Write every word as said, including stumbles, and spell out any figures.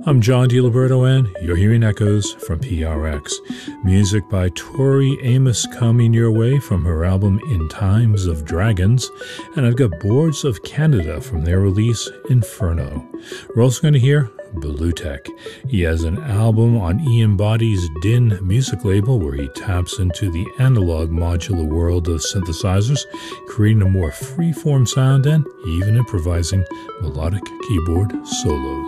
I'm John DiLiberto, and you're hearing Echoes from P R X. Music by Tori Amos coming your way from her album In Times of Dragons, and I've got Boards of Canada from their release Inferno. We're also going to hear Bluetek. He has an album on Ian Body's Din music label where he taps into the analog modular world of synthesizers, creating a more free-form sound and even improvising melodic keyboard solos.